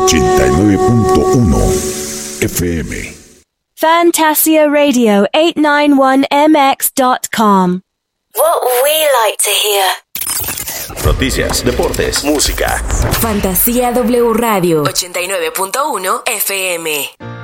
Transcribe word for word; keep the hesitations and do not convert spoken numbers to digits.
ochenta y nueve punto uno F M. Fantasia Radio eight ninety-one M X dot com. What we like to hear. Noticias, deportes, música. Fantasía W Radio ochenta y nueve punto uno F M.